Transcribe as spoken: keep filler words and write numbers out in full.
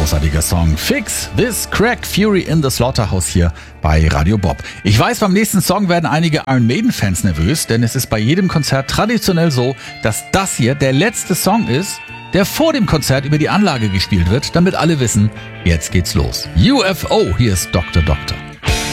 großartiger Song. Fix This Cracked Fury in the Slaughterhouse hier bei Radio Bob. Ich weiß, beim nächsten Song werden einige Iron Maiden-Fans nervös, denn es ist bei jedem Konzert traditionell so, dass das hier der letzte Song ist, der vor dem Konzert über die Anlage gespielt wird, damit alle wissen, jetzt geht's los. U F O, hier ist Doktor Doktor.